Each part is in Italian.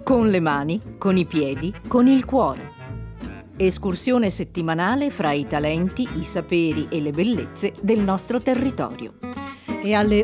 Con le mani, con i piedi, con il cuore. Escursione settimanale fra i talenti, i saperi e le bellezze del nostro territorio. E alle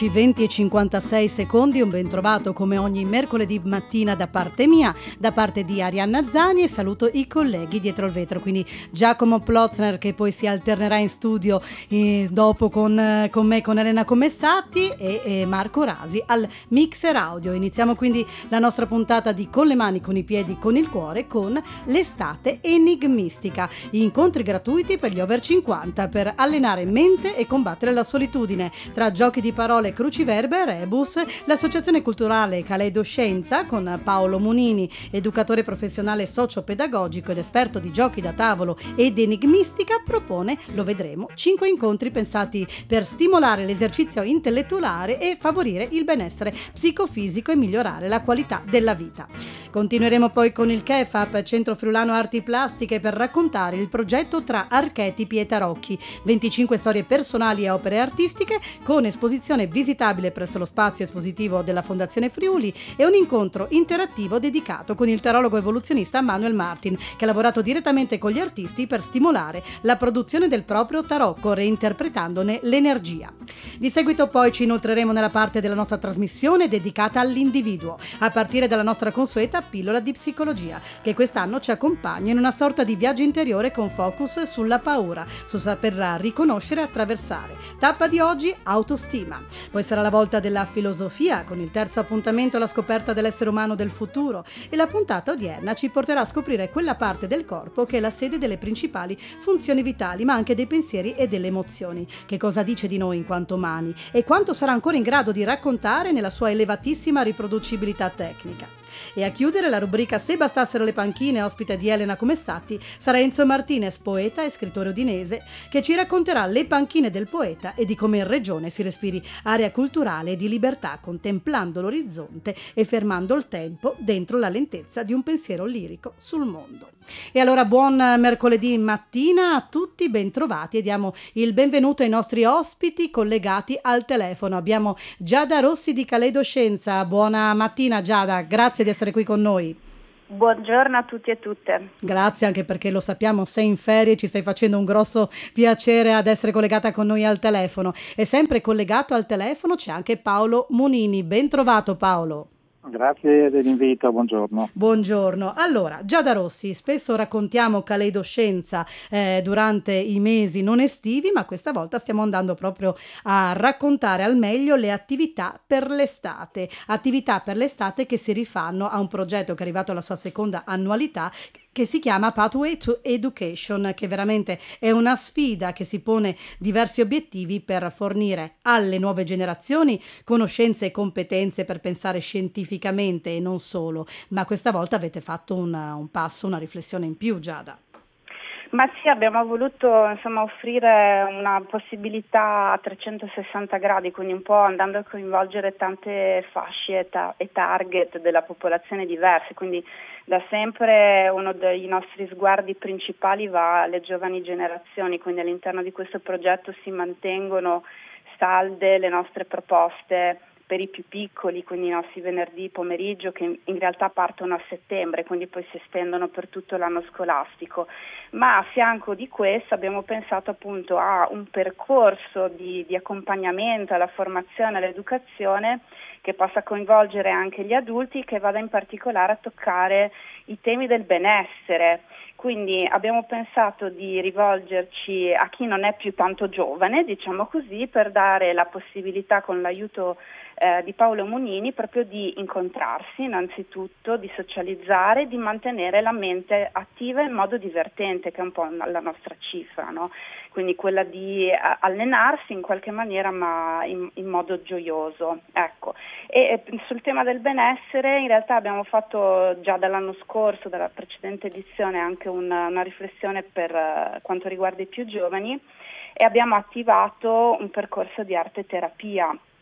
11:20:56 un ben trovato come ogni mercoledì mattina da parte mia, da parte di Arianna Zani, e saluto i colleghi dietro il vetro, quindi Giacomo Plotzner, che poi si alternerà in studio dopo con me, con Elena Commessati, e Marco Rasi al mixer audio. Iniziamo quindi la nostra puntata di Con le mani, con i piedi, con il cuore, con l'estate enigmistica, incontri gratuiti per gli over 50 per allenare mente e combattere la solitudine. Tra giochi di parole, cruciverbe e rebus, l'associazione culturale Caleidoscienza, con Paolo Munini, educatore professionale socio-pedagogico ed esperto di giochi da tavolo ed enigmistica, propone, lo vedremo, 5 incontri pensati per stimolare l'esercizio intellettuale e favorire il benessere psicofisico e migliorare la qualità della vita. Continueremo poi con il CEFAP, Centro Friulano Arti Plastiche, per raccontare il progetto Tra archetipi e tarocchi, 25 storie personali e opere artistiche, con esposizione visitabile presso lo spazio espositivo della Fondazione Friuli e un incontro interattivo dedicato con il tarologo evoluzionista Manuel Martin, che ha lavorato direttamente con gli artisti per stimolare la produzione del proprio tarocco, reinterpretandone l'energia. Di seguito poi ci inoltreremo nella parte della nostra trasmissione dedicata all'individuo, a partire dalla nostra consueta pillola di psicologia, che quest'anno ci accompagna in una sorta di viaggio interiore con focus sulla paura, su saper riconoscere e attraversare. Tappa di oggi: autostima. Poi sarà la volta della filosofia, con il terzo appuntamento alla scoperta dell'essere umano del futuro, e la puntata odierna ci porterà a scoprire quella parte del corpo che è la sede delle principali funzioni vitali, ma anche dei pensieri e delle emozioni. Che cosa dice di noi in quanto umani e quanto sarà ancora in grado di raccontare nella sua elevatissima riproducibilità tecnica. E a chiudere la rubrica Se bastassero le panchine, ospite di Elena Commessati, sarà Enzo Martinez, poeta e scrittore udinese, che ci racconterà le panchine del poeta e di come in regione si respiri aria culturale e di libertà, contemplando l'orizzonte e fermando il tempo dentro la lentezza di un pensiero lirico sul mondo. E allora buon mercoledì mattina a tutti, ben trovati, e diamo il benvenuto ai nostri ospiti collegati al telefono. Abbiamo Giada Rossi di Caleidoscienza. Buona mattina Giada, grazie di essere qui con noi. Buongiorno a tutti e tutte. Grazie, anche perché lo sappiamo, sei in ferie, ci stai facendo un grosso piacere ad essere collegata con noi al telefono. E sempre collegato al telefono c'è anche Paolo Munini. Ben trovato Paolo. Grazie dell'invito, buongiorno. Buongiorno. Allora, Giada Rossi, spesso raccontiamo Caleidoscienza durante i mesi non estivi, ma questa volta stiamo andando proprio a raccontare al meglio le attività per l'estate che si rifanno a un progetto che è arrivato alla sua seconda annualità, che si chiama Pathway to Education, che veramente è una sfida che si pone diversi obiettivi per fornire alle nuove generazioni conoscenze e competenze per pensare scientificamente e non solo, ma questa volta avete fatto un passo, una riflessione in più, Giada. Ma sì, abbiamo voluto offrire una possibilità a 360 gradi, quindi un po' andando a coinvolgere tante fasce e target della popolazione diverse, quindi da sempre uno dei nostri sguardi principali va alle giovani generazioni, quindi all'interno di questo progetto si mantengono salde le nostre proposte per i più piccoli, quindi i nostri venerdì pomeriggio, che in realtà partono a settembre, quindi poi si estendono per tutto l'anno scolastico. Ma a fianco di questo abbiamo pensato appunto a un percorso di accompagnamento alla formazione e all'educazione che possa coinvolgere anche gli adulti, che vada in particolare a toccare i temi del benessere. Quindi abbiamo pensato di rivolgerci a chi non è più tanto giovane, diciamo così, per dare la possibilità, con l'aiuto di Paolo Munini, proprio di incontrarsi innanzitutto, di socializzare, di mantenere la mente attiva in modo divertente, che è un po' la nostra cifra, no? Quindi quella di allenarsi in qualche maniera, ma in modo gioioso. Ecco. E sul tema del benessere in realtà abbiamo fatto già dall'anno scorso, dalla precedente edizione, anche una riflessione per quanto riguarda i più giovani, e abbiamo attivato un percorso di arte terapia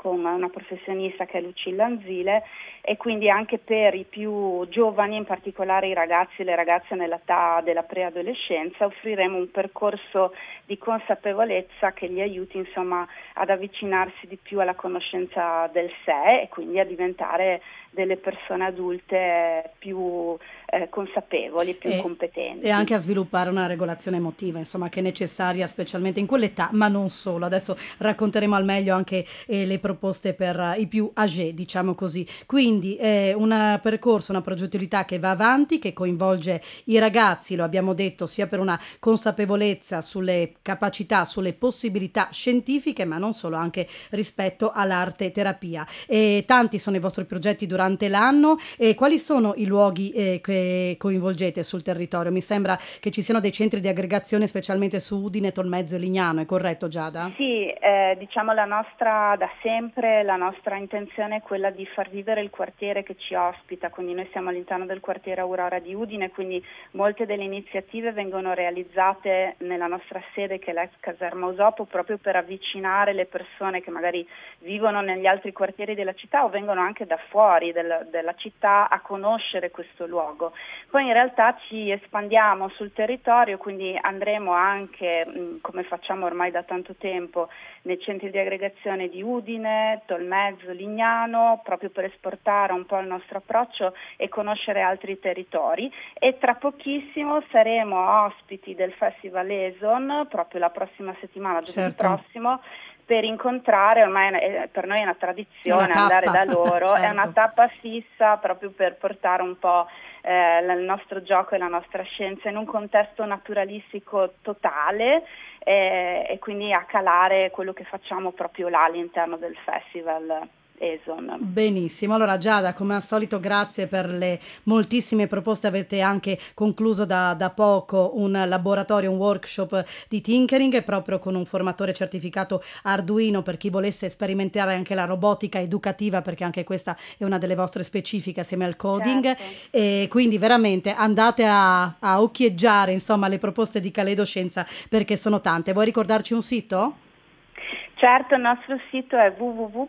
con una professionista che è Lucilla Anzile, e quindi anche per i più giovani, in particolare i ragazzi e le ragazze nell'età della preadolescenza, offriremo un percorso di consapevolezza che li aiuti insomma ad avvicinarsi di più alla conoscenza del sé e quindi a diventare delle persone adulte più consapevoli, più competenti. E anche a sviluppare una regolazione emotiva, insomma, che è necessaria specialmente in quell'età, ma non solo. Adesso racconteremo al meglio anche le proposte per i più âgés, diciamo così. Quindi un percorso, una progettualità che va avanti, che coinvolge i ragazzi, lo abbiamo detto, sia per una consapevolezza sulle capacità, sulle possibilità scientifiche, ma non solo, anche rispetto all'arte terapia. E tanti sono i vostri progetti durante l'anno. E quali sono i luoghi che coinvolgete sul territorio? Mi sembra che ci siano dei centri di aggregazione specialmente su Udine, Tolmezzo e Lignano, è corretto, Giada? Sì, diciamo da sempre la nostra intenzione è quella di far vivere il quartiere che ci ospita, quindi noi siamo all'interno del quartiere Aurora di Udine, quindi molte delle iniziative vengono realizzate nella nostra sede che è l'ex caserma Usopo, proprio per avvicinare le persone che magari vivono negli altri quartieri della città o vengono anche da fuori della città a conoscere questo luogo. Poi in realtà ci espandiamo sul territorio, quindi andremo anche, come facciamo ormai da tanto tempo, nei centri di aggregazione di Udine, Tolmezzo, Lignano, proprio per esportare un po' il nostro approccio e conoscere altri territori. E tra pochissimo saremo ospiti del Festival Eson, proprio la prossima settimana, giovedì prossimo, per incontrare, ormai per noi è una tradizione andare da loro, certo. È una tappa fissa proprio per portare un po' il nostro gioco e la nostra scienza in un contesto naturalistico totale e quindi a calare quello che facciamo proprio là all'interno del Festival Eson. Benissimo, allora Giada, come al solito grazie per le moltissime proposte. Avete anche concluso da poco un laboratorio, un workshop di tinkering proprio con un formatore certificato Arduino per chi volesse sperimentare anche la robotica educativa, perché anche questa è una delle vostre specifiche assieme al coding, certo. E quindi veramente andate a occhieggiare insomma le proposte di Caleidoscienza perché sono tante. Vuoi ricordarci un sito? Certo, il nostro sito è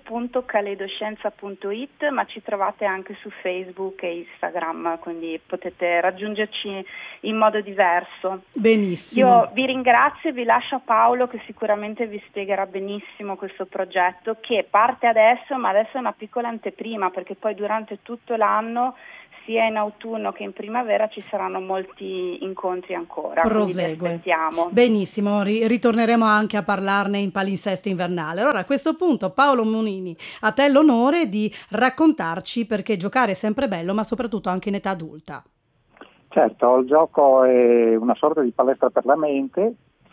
www.caleidoscienza.it, ma ci trovate anche su Facebook e Instagram, quindi potete raggiungerci in modo diverso. Benissimo. Io vi ringrazio e vi lascio a Paolo che sicuramente vi spiegherà benissimo questo progetto che parte adesso, ma adesso è una piccola anteprima perché poi durante tutto l'anno sia in autunno che in primavera ci saranno molti incontri ancora. Prosegue. Benissimo, ritorneremo anche a parlarne in palinsesto invernale. Allora a questo punto Paolo Munini, a te l'onore di raccontarci perché giocare è sempre bello, ma soprattutto anche in età adulta. Certo, il gioco è una sorta di palestra per la mente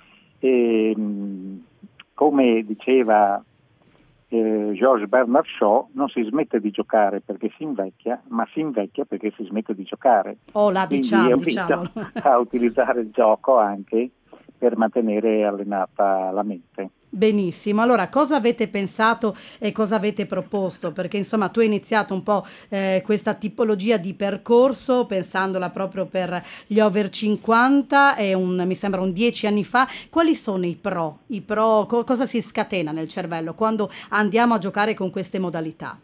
e come diceva Georges Bernard Shaw, non si smette di giocare perché si invecchia, ma si invecchia perché si smette di giocare. Quindi a utilizzare il gioco anche per mantenere allenata la mente. Benissimo, allora cosa avete pensato e cosa avete proposto? Perché insomma tu hai iniziato un po' questa tipologia di percorso pensandola proprio per gli over 50 mi sembra un 10 anni fa. Quali sono i pro? Cosa si scatena nel cervello quando andiamo a giocare con queste modalità?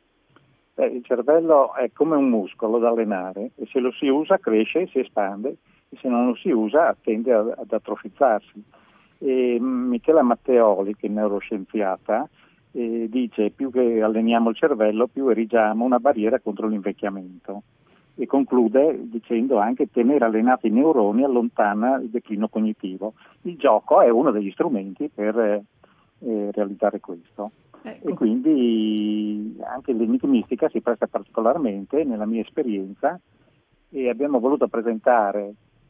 Il cervello è come un muscolo da allenare e se lo si usa cresce, si espande e se non lo si usa tende ad atrofizzarsi. E Michela Matteoli, che è neuroscienziata, dice più che alleniamo il cervello più erigiamo una barriera contro l'invecchiamento e conclude dicendo anche tenere allenati i neuroni allontana il declino cognitivo. Il gioco è uno degli strumenti per realizzare questo. Ecco. E quindi anche l'enigmistica si presta particolarmente nella mia esperienza e abbiamo voluto presentare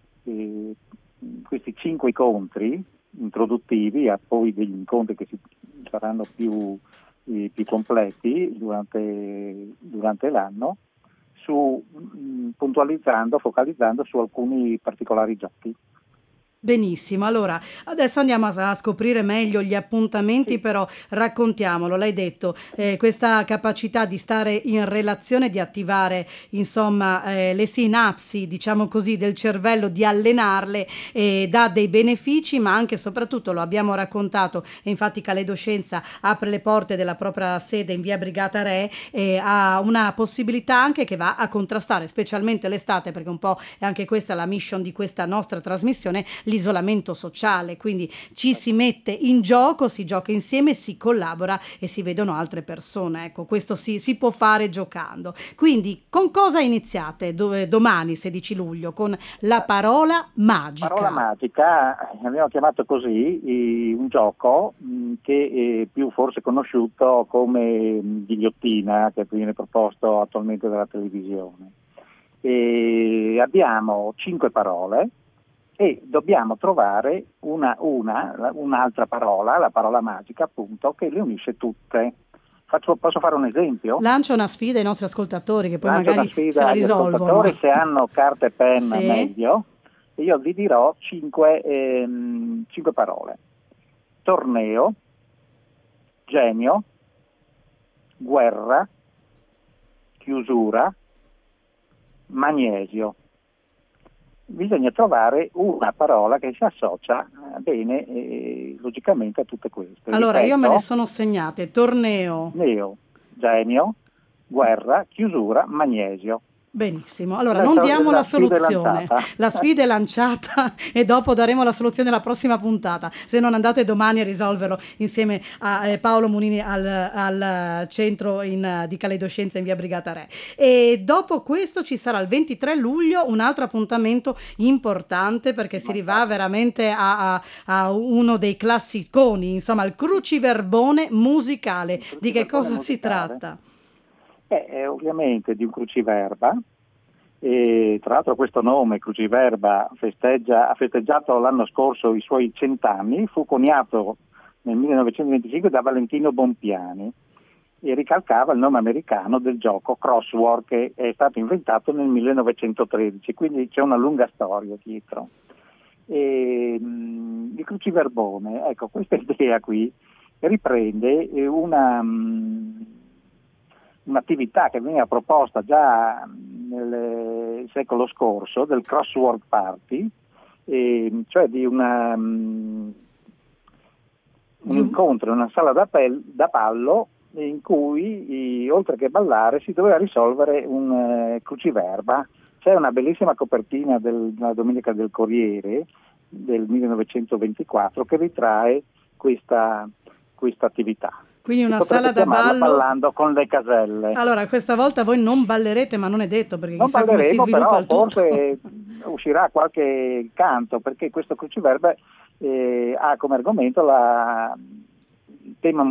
questi 5 incontri introduttivi a poi degli incontri che saranno più completi durante l'anno, focalizzando su alcuni particolari giochi. Benissimo, allora adesso andiamo a scoprire meglio gli appuntamenti, però raccontiamolo, l'hai detto, questa capacità di stare in relazione, di attivare insomma le sinapsi, diciamo così, del cervello, di allenarle, dà dei benefici, ma anche e soprattutto, lo abbiamo raccontato, e infatti Caledoscienza apre le porte della propria sede in via Brigata Re, ha una possibilità anche che va a contrastare, specialmente l'estate, perché un po' è anche questa la mission di questa nostra trasmissione, l'isolamento sociale, quindi ci si mette in gioco, si gioca insieme, si collabora e si vedono altre persone. Ecco, questo si può fare giocando. Quindi con cosa iniziate domani 16 luglio? Con la parola magica. Parola magica, abbiamo chiamato così un gioco che è più forse conosciuto come ghigliottina, che viene proposto attualmente dalla televisione. E abbiamo 5 parole e dobbiamo trovare un'altra parola, la parola magica appunto, che le unisce tutte. Posso fare un esempio? Lancia una sfida ai nostri ascoltatori che poi Lancio magari se la risolvono. Ascoltatori, se hanno carta e penna sì. Meglio. Io vi dirò 5 parole. Torneo, genio, guerra, chiusura, magnesio. Bisogna trovare una parola che si associa bene logicamente a tutte queste. Allora, ripeto, io me le sono segnate: torneo, genio, guerra, chiusura, magnesio. Benissimo, allora Adesso non diamo la sfida soluzione, la sfida è lanciata e dopo daremo la soluzione alla prossima puntata, se non andate domani a risolverlo insieme a Paolo Munini al centro di Caledoscienza in via Brigata Re. E dopo questo ci sarà il 23 luglio un altro appuntamento importante, perché si rivà veramente a uno dei classiconi, insomma il cruciverbone musicale. Di che cosa si tratta? Ovviamente di un cruciverba, e tra l'altro questo nome cruciverba ha festeggiato l'anno scorso i suoi 100 anni, fu coniato nel 1925 da Valentino Bompiani e ricalcava il nome americano del gioco crossword, che è stato inventato nel 1913, quindi c'è una lunga storia dietro. Il cruciverbone, ecco, questa idea qui riprende un'attività che veniva proposta già nel secolo scorso, del crossword party, cioè di un incontro in una sala da ballo in cui oltre che ballare si doveva risolvere un cruciverba. C'è una bellissima copertina della Domenica del Corriere del 1924 che ritrae questa attività. Quindi una sala da ballo, ballando con le caselle. Allora, questa volta voi non ballerete, ma non è detto, perché non chissà come si sviluppa però il tutto. Forse uscirà qualche canto, perché questo cruciverba ha come argomento il tema